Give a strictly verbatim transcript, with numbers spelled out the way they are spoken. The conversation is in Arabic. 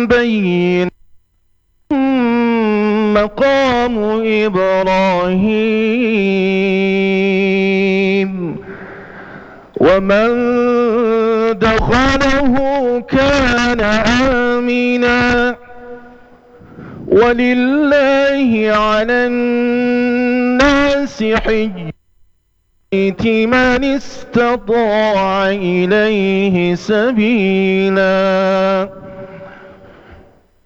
بين مقام إبراهيم ومن دخله كان آمنا ولله على الناس حج البيت من استطاع إليه سبيلا